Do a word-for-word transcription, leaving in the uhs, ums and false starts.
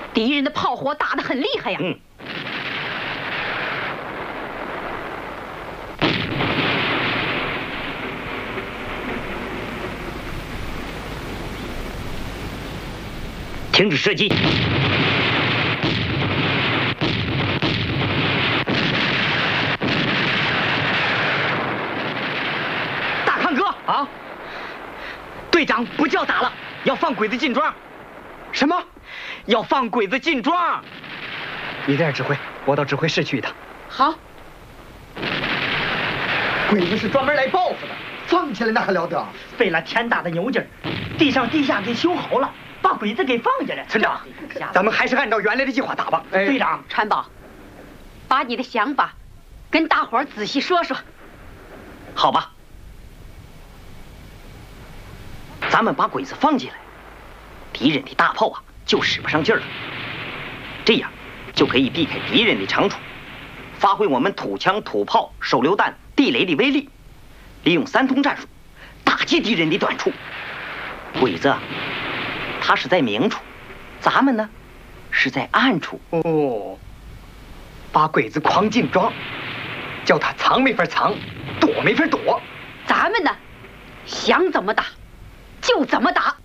敌人的炮火打得很厉害呀。 嗯。停止射击！ 大康哥啊，队长不叫打了，要放鬼子进庄。什么？要放鬼子进庄？你在这指挥，我到指挥室去一趟。 好。 鬼子是专门来报复的，放起来那还了得？ 费了天大的牛劲儿，地上地下给修好了。把鬼子给放下来。 村长，咱们还是按照原来的计划打吧。 哎、队长， 川宝，把你的想法跟大伙儿仔细说说。 好吧，咱们把鬼子放进来，敌人的大炮啊就使不上劲儿了。这样就可以避开敌人的长处，发挥我们土枪、土炮、手榴弹、地雷的威力，利用三通战术打击敌人的短处。鬼子他是在明处，咱们呢是在暗处。 哦，把鬼子诓进庄，叫他藏没法藏，躲没法躲。 咱们呢，想怎么打就怎么打。